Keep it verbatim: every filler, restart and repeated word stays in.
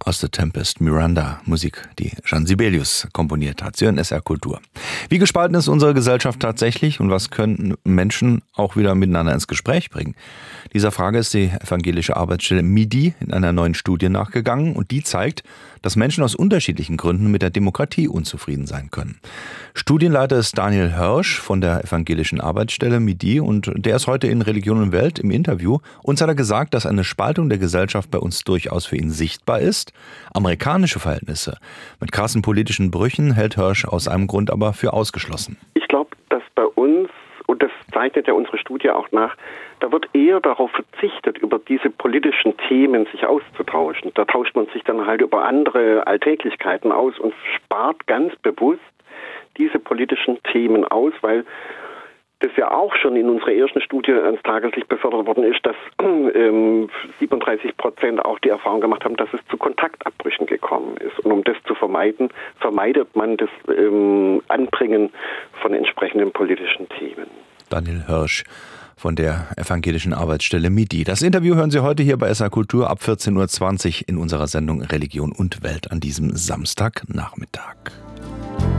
aus The Tempest, Miranda, Musik, die Jean Sibelius komponiert hat. Sie hören S R Kultur. Wie gespalten ist unsere Gesellschaft tatsächlich und was könnten Menschen auch wieder miteinander ins Gespräch bringen? Dieser Frage ist die evangelische Arbeitsstelle M I D I in einer neuen Studie nachgegangen und die zeigt, dass Menschen aus unterschiedlichen Gründen mit der Demokratie unzufrieden sein können. Studienleiter ist Daniel Hirsch von der evangelischen Arbeitsstelle M I D I und der ist heute in Religion und Welt im Interview. Uns hat er gesagt, dass eine Spaltung der Gesellschaft bei uns durchaus für ihn sichtbar ist. Amerikanische Verhältnisse mit krassen politischen Brüchen hält Hirsch aus einem Grund aber für ausgeschlossen. Ich glaube, dass bei uns, und das zeichnet ja unsere Studie auch nach, da wird eher darauf verzichtet, über diese politischen Themen sich auszutauschen. Da tauscht man sich dann halt über andere Alltäglichkeiten aus und spart ganz bewusst diese politischen Themen aus, weil das ja auch schon in unserer ersten Studie ans Tageslicht befördert worden ist, dass ähm, siebenunddreißig Prozent auch die Erfahrung gemacht haben, dass es zu Kontaktabbrüchen gekommen ist. Und um das zu vermeiden, vermeidet man das ähm, Anbringen von entsprechenden politischen Themen. Daniel Hirsch von der evangelischen Arbeitsstelle M I D I. Das Interview hören Sie heute hier bei S R Kultur ab vierzehn Uhr zwanzig in unserer Sendung Religion und Welt an diesem Samstagnachmittag.